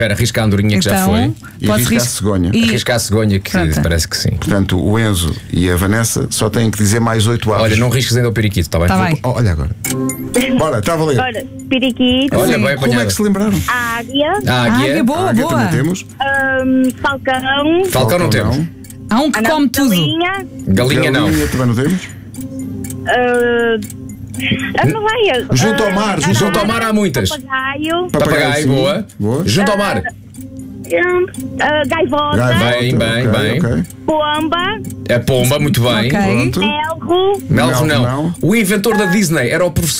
Espera, arrisca a andorinha que já Então, foi. E arrisca a cegonha. Arrisca a cegonha que Pronto. parece que sim. Portanto, o Enzo e a Vanessa só têm que dizer mais 8 aves. Olha, não risques ainda o periquito, está bem? Tá bem. Oh, olha agora. Bora, está a valer. Ora, periquito, Olha, Sim. bem Como é apanhado. que se lembraram? águia, A águia. Boa, Águia boa. também temos. falcão, Falcão não temos. Há um que come tudo. galinha, Galinha não. Galinha também não temos. não vai. Junto ao mar, Junto ao mar há muitas. Papagaio, Papagaio, sim. boa. Boa. Junto ao mar. gaivota, Gaivota, Bem, bem, ok, bem. ok. pomba, A pomba, muito bem. Ok. Pronto. melro, Melro Melro não. não. O inventor da Disney era o professor.